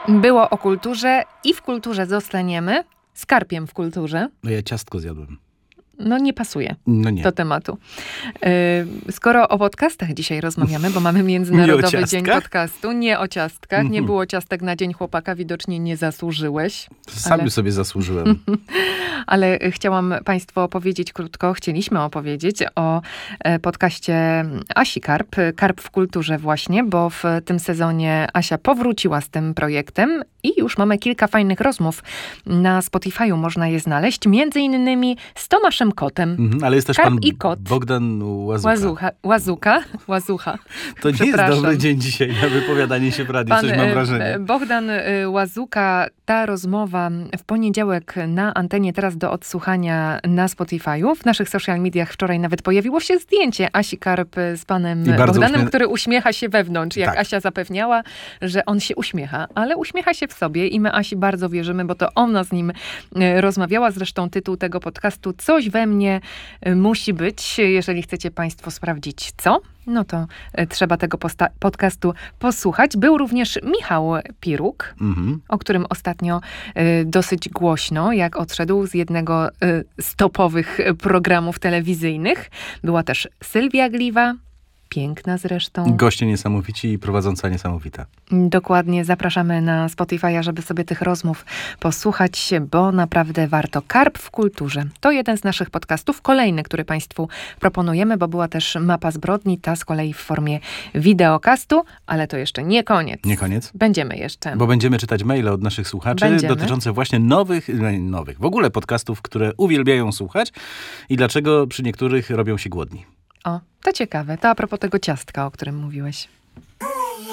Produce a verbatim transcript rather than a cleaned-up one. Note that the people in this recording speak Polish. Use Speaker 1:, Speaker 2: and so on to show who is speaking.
Speaker 1: Było o kulturze i w kulturze zostaniemy. Z karpiem w kulturze.
Speaker 2: No ja ciastko zjadłem.
Speaker 1: No nie pasuje
Speaker 2: no nie.
Speaker 1: do tematu. Yy, skoro o podcastach dzisiaj rozmawiamy, bo mamy Międzynarodowy Dzień Podcastu. Nie o ciastkach. Mm-hmm. Nie było ciastek na Dzień Chłopaka. Widocznie nie zasłużyłeś.
Speaker 2: Sam ale... sobie zasłużyłem.
Speaker 1: Ale chciałam Państwu opowiedzieć krótko, chcieliśmy opowiedzieć o podcaście Asi Karp. Karp w kulturze właśnie, bo w tym sezonie Asia powróciła z tym projektem i już mamy kilka fajnych rozmów. Na Spotify'u można je znaleźć. Między innymi z Tomaszem Kotem.
Speaker 2: Mhm, ale jest też
Speaker 1: Karp
Speaker 2: pan
Speaker 1: i kot.
Speaker 2: Bogdan Łazucha.
Speaker 1: Łazucha. Łazuka? Łazucha.
Speaker 2: To nie jest dobry dzień dzisiaj na wypowiadanie się w radiu,
Speaker 1: pan,
Speaker 2: coś mam wrażenie.
Speaker 1: Bogdan Łazuka, ta rozmowa w poniedziałek na antenie, teraz do odsłuchania na Spotify'u. W naszych social mediach wczoraj nawet pojawiło się zdjęcie Asi Karp z panem Bogdanem, uśmie... który uśmiecha się wewnątrz. Jak tak. Asia zapewniała, że on się uśmiecha, ale uśmiecha się w sobie i my Asi bardzo wierzymy, bo to ona z nim rozmawiała. Zresztą tytuł tego podcastu Coś we mnie musi być. Jeżeli chcecie Państwo sprawdzić co, no to trzeba tego posta- podcastu posłuchać. Był również Michał Piruk, mm-hmm. o którym ostatnio y, dosyć głośno, jak odszedł z jednego y, z topowych programów telewizyjnych. Była też Sylwia Gliwa. Piękna zresztą.
Speaker 2: Goście niesamowici i prowadząca niesamowita.
Speaker 1: Dokładnie. Zapraszamy na Spotify'a, żeby sobie tych rozmów posłuchać, bo naprawdę warto. Karp w kulturze. To jeden z naszych podcastów. Kolejny, który Państwu proponujemy, bo była też Mapa zbrodni, ta z kolei w formie wideokastu, ale to jeszcze nie koniec.
Speaker 2: Nie koniec?
Speaker 1: Będziemy jeszcze.
Speaker 2: Bo będziemy czytać maile od naszych słuchaczy będziemy. dotyczące właśnie nowych, nowych, w ogóle podcastów, które uwielbiają słuchać i dlaczego przy niektórych robią się głodni.
Speaker 1: O, to ciekawe. To a propos tego ciastka, o którym mówiłeś.